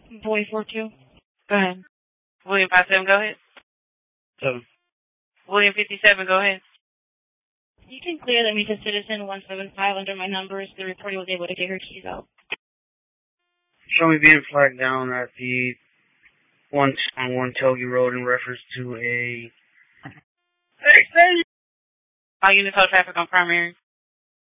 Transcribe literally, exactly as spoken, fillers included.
Boy four two. Go ahead. William five seven, go ahead. Seven. William fifty-seven, go ahead. You can clear that means a citizen one seven five under my numbers. The reporter was able to get her keys out. Show me being flagged down at the one on one Togi Road in reference to a... Hey, All units hold traffic on primary.